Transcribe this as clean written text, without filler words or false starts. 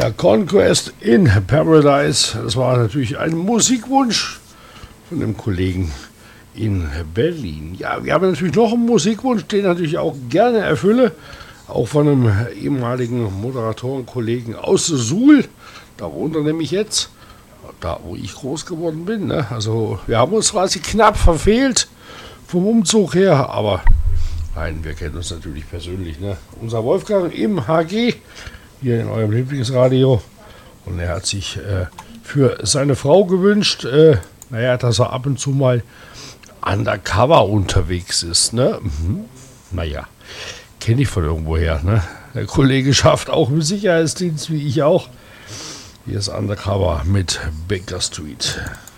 Ja, Conquest in Paradise, das war natürlich ein Musikwunsch von einem Kollegen in Berlin. Ja, wir haben natürlich noch einen Musikwunsch, den ich natürlich auch gerne erfülle, auch von einem ehemaligen Moderatorenkollegen aus Suhl, darunter nämlich jetzt, da wo ich groß geworden bin. Ne? Also wir haben uns quasi knapp verfehlt vom Umzug her, aber nein, wir kennen uns natürlich persönlich. Ne? Unser Wolfgang im HG, hier in eurem Lieblingsradio, und er hat sich für seine Frau gewünscht, dass er ab und zu mal undercover unterwegs ist. Ne? Naja, kenne ich von irgendwoher. Ne? Der Kollege schafft auch im Sicherheitsdienst, wie ich auch. Hier ist Undercover mit Baker Street.